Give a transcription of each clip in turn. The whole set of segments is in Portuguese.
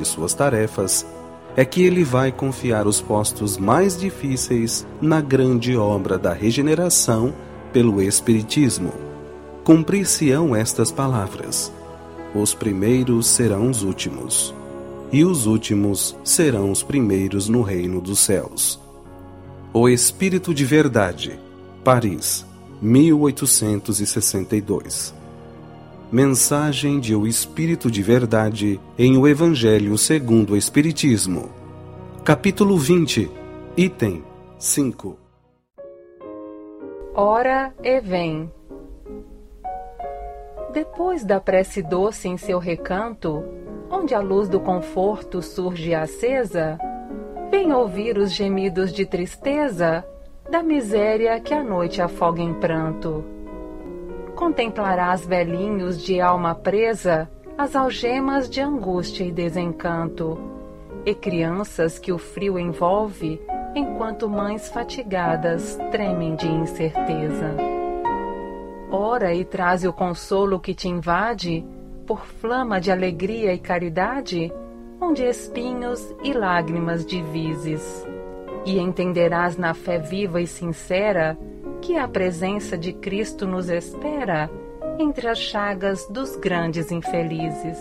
de suas tarefas, é que ele vai confiar os postos mais difíceis na grande obra da regeneração pelo Espiritismo. Cumprir-se-ão estas palavras: os primeiros serão os últimos, e os últimos serão os primeiros no reino dos céus. O Espírito de Verdade, Paris, 1862. Mensagem de O Espírito de Verdade em O Evangelho segundo o Espiritismo. Capítulo 20, item 5. Ora e vem. Depois da prece doce em seu recanto, onde a luz do conforto surge acesa, vem ouvir os gemidos de tristeza da miséria que a noite afoga em pranto. Contemplarás velhinhos de alma presa as algemas de angústia e desencanto, e crianças que o frio envolve, enquanto mães fatigadas tremem de incerteza. Ora e traze o consolo que te invade, por flama de alegria e caridade, onde espinhos e lágrimas divises, e entenderás na fé viva e sincera que a presença de Cristo nos espera entre as chagas dos grandes infelizes.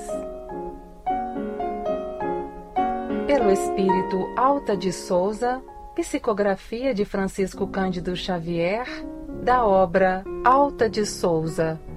Pelo Espírito Alta de Souza, psicografia de Francisco Cândido Xavier, da obra Alta de Souza.